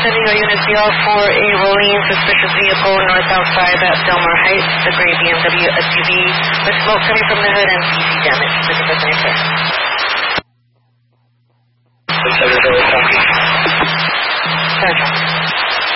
sending our units BR for a rolling suspicious vehicle north outside at Delmar Heights, the gray BMW SUV with smoke coming from the hood and PC damage. Looking for any care. Roger.